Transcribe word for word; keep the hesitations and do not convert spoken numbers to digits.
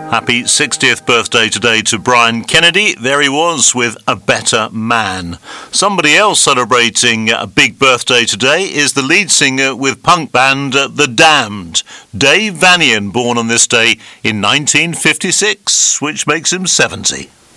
Happy sixtieth birthday today to Brian Kennedy. There he was with A Better Man. Somebody else celebrating a big birthday today is the lead singer with punk band The Damned, Dave Vanian, born on this day in nineteen fifty-six, which makes him seventy.